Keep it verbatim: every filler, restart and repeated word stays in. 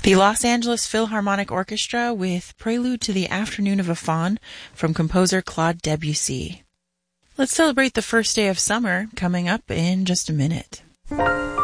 The Los Angeles Philharmonic Orchestra with Prelude to the Afternoon of a Faun from composer Claude Debussy. Let's celebrate the first day of summer coming up in just a minute.